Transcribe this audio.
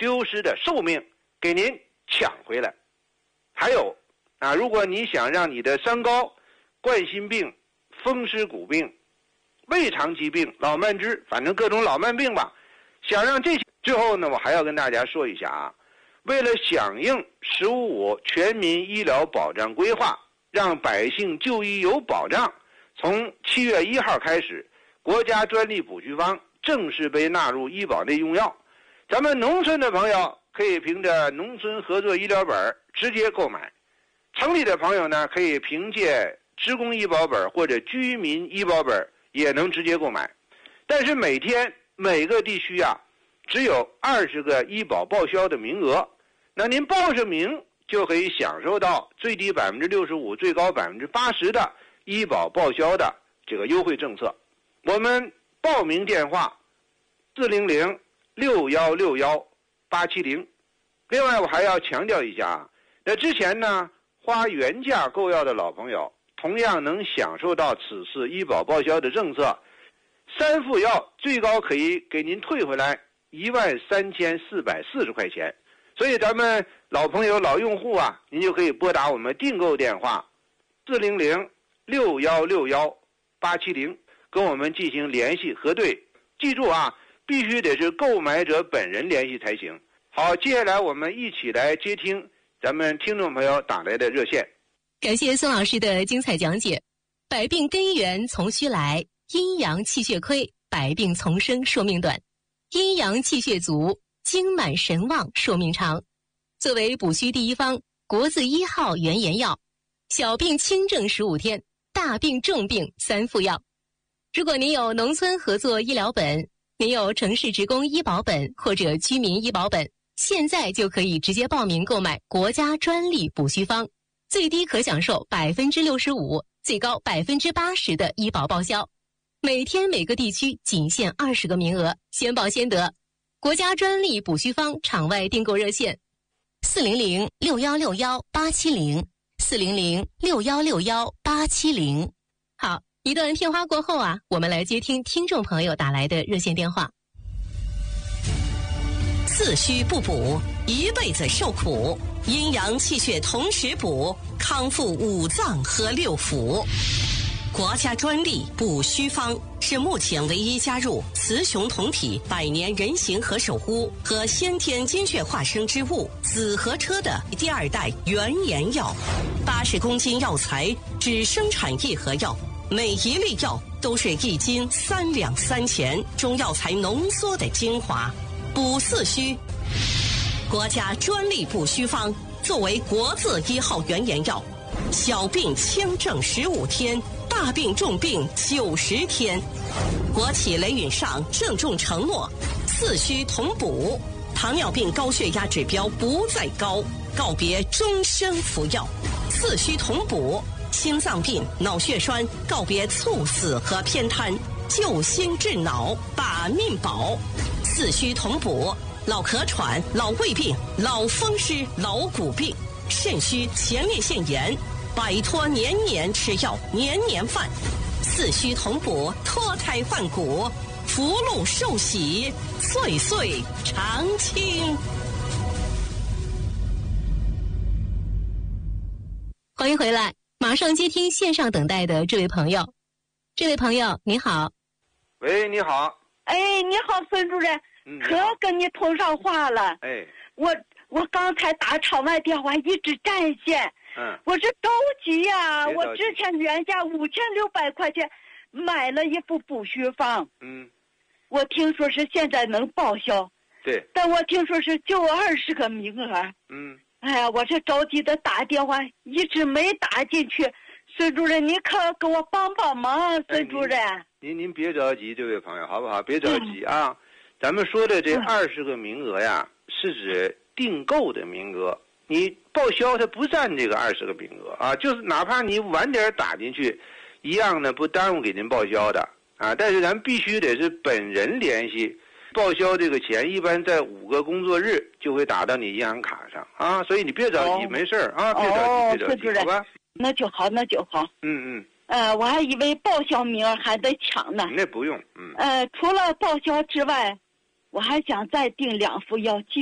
丢失的寿命给您抢回来。还有如果你想让你的三高、冠心病、风湿骨病、胃肠疾病、老慢支，反正各种老慢病吧，想让这些，最后呢，我还要跟大家说一下为了响应“15+5”全民医疗保障规划，让百姓就医有保障，从7月1号开始，国家专利补虚方正式被纳入医保内用药。咱们农村的朋友可以凭着农村合作医疗本直接购买，城里的朋友呢，可以凭借职工医保本或者居民医保本也能直接购买。但是每天每个地区只有20个医保报销的名额，那您报上名就可以享受到最低65%、最高80%的医保报销的这个优惠政策。我们报名电话400-6161-870。另外我还要强调一下那之前呢，花原价购药的老朋友同样能享受到此次医保报销的政策，3副药最高可以给您退回来13440块钱。所以咱们老朋友、老用户您就可以拨打我们订购电话400-6161-870，跟我们进行联系核对。记住必须得是购买者本人联系才行。好，接下来我们一起来接听咱们听众朋友打来的热线。 感谢宋老师的精彩讲解。百病根源从虚来，阴阳气血亏，百病丛生，寿命短；阴阳气血足，精满神旺，寿命长。作为补虚第一方，国字1号原研药，小病轻症15天，大病重病3副药。如果您有农村合作医疗本，您有城市职工医保本或者居民医保本，现在就可以直接报名购买国家专利补虚方，最低可享受65%，最高80%的医保报销。每天每个地区仅限20个名额，先报先得。国家专利补虚方场外订购热线400-6161-870 400-6161-870。好，一段片花过后我们来接听听众朋友打来的热线电话。 自虚不补，一辈子受苦；阴阳气血同时补，康复5脏和6腑。国家专利补虚方是目前唯一加入雌雄同体百年人形和守护和先天精血化生之物紫河车的第2代原研药。80公斤药材只生产1盒药，每一粒药都是1斤3两3钱，中药材浓缩的精华，补四虚。国家专利补虚方作为国字1号原研药，小病轻症15天，大病重病90天。国企雷允上郑重承诺，四虚同补，糖尿病高血压指标不再高，告别终身服药。四虚同补，心脏病、脑血栓告别猝死和偏瘫，救心治脑，把命保。四虚同补，老咳喘、老胃病、老风湿、老骨病、肾虚、前列腺炎，摆脱年年吃药、年年犯。四虚同补，脱胎换骨，福禄寿喜，岁岁常青。 欢迎回来，马上接听线上等待的这位朋友。这位朋友你好。 喂，你好。 哎，你好，孙主任，可跟你通上话了。 哎， 我刚才打场外电话一直占线。我是着急呀，我之前原价5600块钱买了一副补虚方。我听说是现在能报销。 对。 但我听说是就20个名额。哎呀，我这着急的打电话一直没打进去。孙主任，你可给我帮帮忙，孙主任。 您别着急，这位朋友，好不好？别着急啊。咱们说的这20个名额呀，是指订购的名额。你报销它不占这个20个名额啊，就是哪怕你晚点打进去，一样呢不耽误给您报销的啊。但是咱必须得是本人联系，报销这个钱一般在5个工作日就会打到你银行卡上啊。所以你别着急，没事啊，别着急，好吧？ 那就好，那就好。我还以为报销名额还得抢呢。 那不用。 除了报销之外，我还想再订2副药。